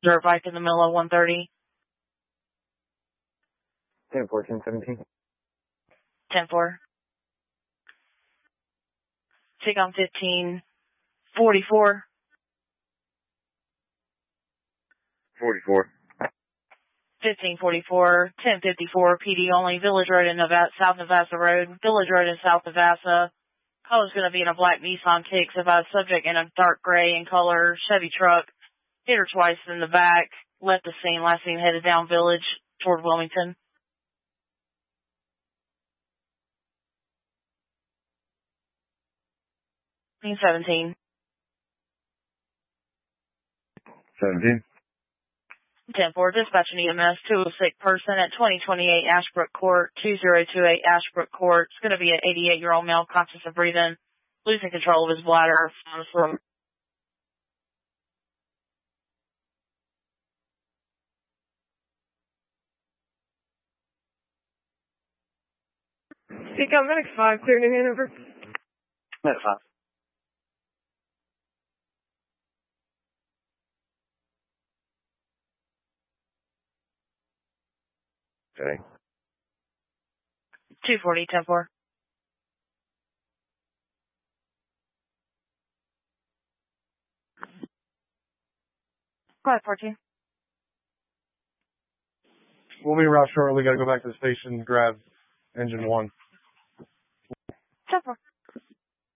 Dirt bike in the middle of 130. 10-4, 10-17. 10-4. Take on 1544. 44. 1544, 1054, PD only, Village Road in South Navassa Road, Village Road in South Navassa. Color's going to be in a black Nissan Kicks, about subject in a dark gray in color, Chevy truck. Hit her twice in the back, left the scene, last seen headed down Village toward Wilmington. Scene 17. 17. 10-4, dispatching EMS to a sick person at 2028 Ashbrook Court, 2028 Ashbrook Court. It's going to be an 88-year-old male conscious of breathing, losing control of his bladder from Speak out, Medic 5, clear to Hanover. Medic 5. Okay. 240, 10-4. Go ahead, 14. We'll be around shortly. Got to go back to the station and grab engine 1.